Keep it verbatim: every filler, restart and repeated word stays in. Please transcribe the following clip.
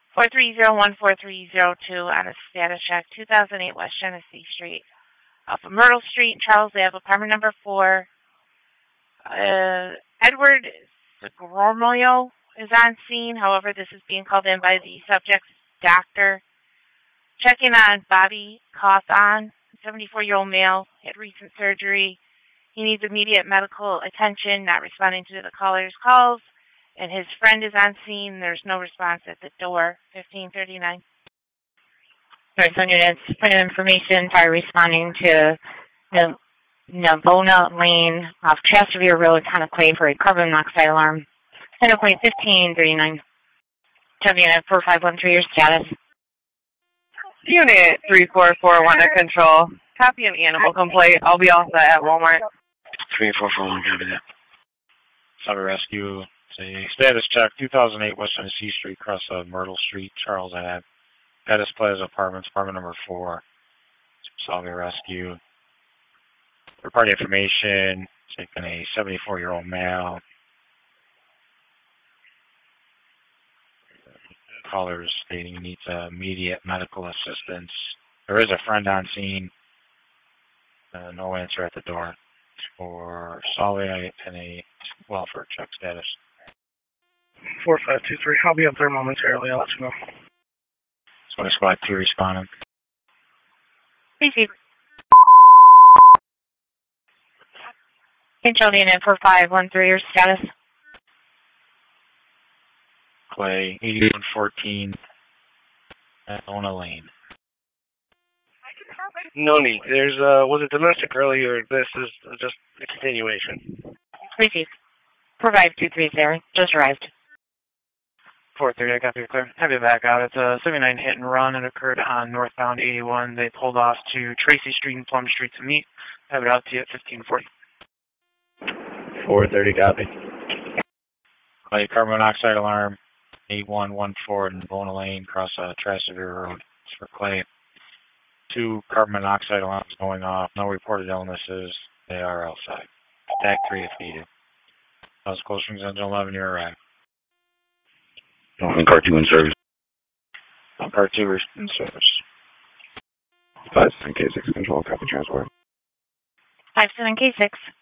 four three zero one four three zero two on a status check, two thousand eight West Genesee Street, off of Myrtle Street, Charles Ave, apartment number four. Uh, Edward Gromolio is on scene. However, this is being called in by the subject's doctor. Checking on Bobby Cawthon, seventy-four-year-old male, had recent surgery. He needs immediate medical attention, not responding to the caller's calls. And his friend is on scene. There's no response at the door. fifteen thirty-nine. Sorry, so units, point of information, fire responding to the Navona Lane off Chesterfield Road, Conocoy for a carbon monoxide alarm. Center point fifteen thirty-nine. Chevy unit four five one three, your status. Unit three four four one at control. Copy an animal complaint. I'll be all set at Walmart. three four four one, copy that. Cyber Rescue. A status check, two thousand eight West Genesee Street, across uh, Myrtle Street, Charles Ave. Pettis Plaza Apartments, apartment number four. Salvia Rescue. Third party information, taking a seventy-four-year-old male. Caller stating he needs uh, immediate medical assistance. There is a friend on scene. Uh, no answer at the door. For Salvia and a welfare check status. four five two three. I'll be up there momentarily. I'll let you know. So squad two responding. Receive. Control unit four five one three, your status. Clay, eighty-one fourteen, Navona Lane. No need. There's, uh, was it domestic earlier? This is just a continuation. Receive. Provide two three zero, just arrived. four thirty, I got you clear. Have you back out. It's a seventy-nine hit and run. It occurred on northbound eighty-one. They pulled off to Tracy Street and Plum Street to meet. Have it out to you at fifteen forty. four thirty, copy. Clay, carbon monoxide alarm, eight one one four Navona Lane, across uh, Trasterville Road. It's for Clay. Two carbon monoxide alarms going off. No reported illnesses. They are outside. Attack three if needed. House close rings engine eleven, you're arrived. And car two in service. Car two in service. five seven K six control, copy transport. five seven K six.